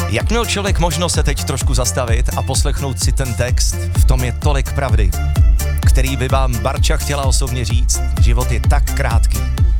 Jak měl člověk možnost se teď trošku zastavit a poslechnout si ten text, v tom je tolik pravdy, který by vám Barča chtěla osobně říct. Život je tak krátký.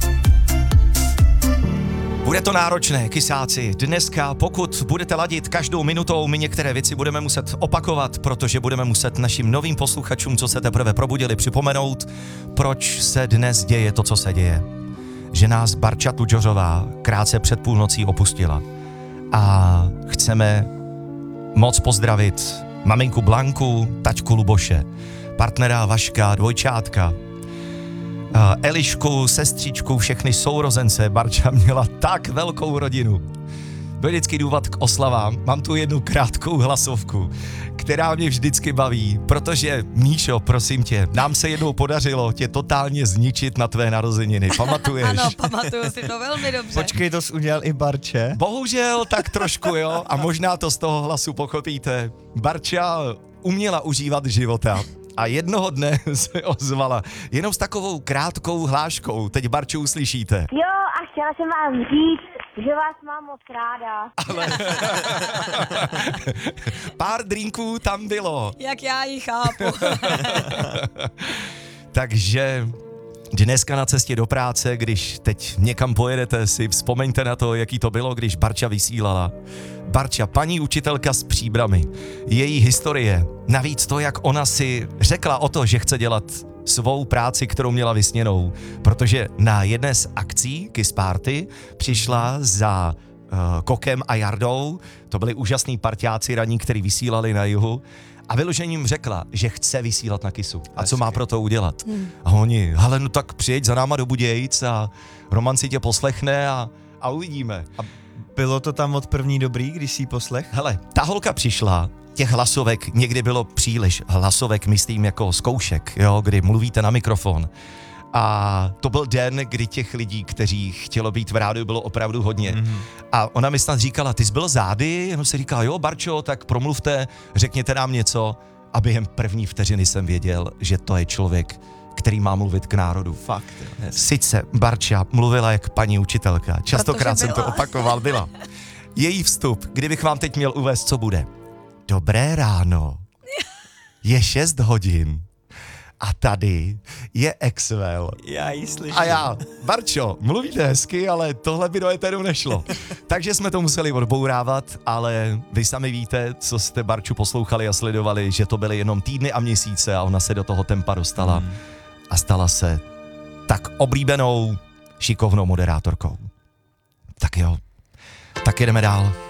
Bude to náročné, kysáci. Dneska, pokud budete ladit každou minutou, my některé věci budeme muset opakovat, protože budeme muset našim novým posluchačům, co se teprve probudili, připomenout, proč se dnes děje to, co se děje. Že nás Barča Tudžořová krátce před půlnocí opustila. A chceme moc pozdravit maminku Blanku, taťku Luboše, partnera Vaška, dvojčátka, Elišku, sestřičku, všechny sourozence. Barča měla tak velkou rodinu. Byl vždycky důvod k oslavám. Mám tu jednu krátkou hlasovku, která mě vždycky baví, protože Míšo, prosím tě, nám se jednou podařilo tě totálně zničit na tvé narozeniny. Pamatuješ? Ano, pamatuju si to velmi dobře. Počkej, to jsi udělal i Barče? Bohužel, tak trošku jo, a možná to z toho hlasu pochopíte. Barča uměla užívat života. A jednoho dne se ozvala jenom s takovou krátkou hláškou. Teď Barču uslyšíte. Jo, a chtěla jsem vám říct, že vás mám moc ráda. Ale pár drinků tam bylo. Jak já ji chápu. Takže dneska na cestě do práce, když teď někam pojedete, si vzpomeňte na to, jaký to bylo, když Barča vysílala. Barča, paní učitelka s Příbrami, její historie, navíc to, jak ona si řekla o to, že chce dělat svou práci, kterou měla vysněnou, protože na jedné z akcí Kiss Party přišla za Kokem a Jardou, to byli úžasní parťáci raní, který vysílali na jihu, a vyložením řekla, že chce vysílat na Kissu. A co má pro to udělat? A oni, hele, no tak přijeď za náma do Budějic a Roman si tě poslechne a uvidíme. A bylo to tam od první dobrý, když jsi ji poslech? Hele, ta holka přišla, těch hlasovek někdy bylo příliš, hlasovek myslím jako zkoušek, jo, kdy mluvíte na mikrofon. A to byl den, kdy těch lidí, kteří chtělo být v rádiu, bylo opravdu hodně. A ona mi snad říkala, ty jsi byl zády? Jenom si říkala, jo, Barčo, tak promluvte, řekněte nám něco. A během první vteřiny jsem věděl, že to je člověk, který má mluvit k národu. Fakt. Sice Barča mluvila jak paní učitelka, častokrát jsem to opakoval, byla. Její vstup, kdybych vám teď měl uvést, co bude. Dobré ráno, je 6 hodin. A tady je Exvel. Já ji slyším. A já, Barčo, mluvíte hezky, ale tohle by do éteru nešlo. Takže jsme to museli odbourávat, ale vy sami víte, co jste Barču poslouchali a sledovali, že to byly jenom týdny a měsíce a ona se do toho tempa dostala a stala se tak oblíbenou, šikovnou moderátorkou. Tak jo, tak jedeme dál.